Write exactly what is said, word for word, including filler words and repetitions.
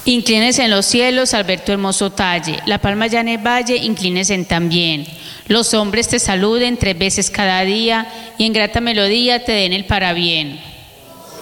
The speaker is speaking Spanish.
Inclínese en los cielos al ver tu hermoso talle, la palma ya en el valle, inclínese también. Los hombres te saluden tres veces cada día y en grata melodía te den el parabién.